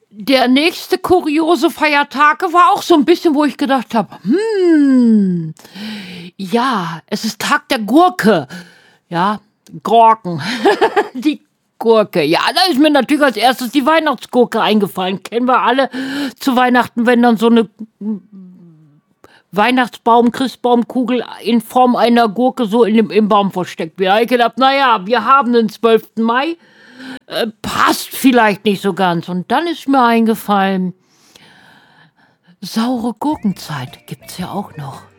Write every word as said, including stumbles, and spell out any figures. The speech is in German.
Der nächste kuriose Feiertag war auch so ein bisschen, wo ich gedacht habe: „Hm, ja, es ist Tag der Gurke.“ Ja, Gurken. Die Gurke. Ja, da ist mir natürlich als Erstes die Weihnachtsgurke eingefallen. Kennen wir alle zu Weihnachten, wenn dann so eine Weihnachtsbaum, Christbaumkugel in Form einer Gurke so in dem im Baum versteckt wird. Da habe ich gedacht: „Na ja, wir haben den zwölften Mai, äh, passt vielleicht nicht so ganz.“ Und dann ist mir eingefallen, saure Gurkenzeit gibt's ja auch noch.